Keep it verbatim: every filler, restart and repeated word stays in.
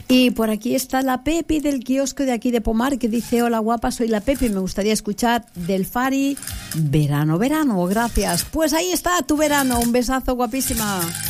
Y por aquí está la Pepi del kiosco de aquí de Pomar, que dice: hola guapa, soy la Pepi, me gustaría escuchar del Fari Verano, Verano, gracias. Pues ahí está tu verano, un besazo guapísima.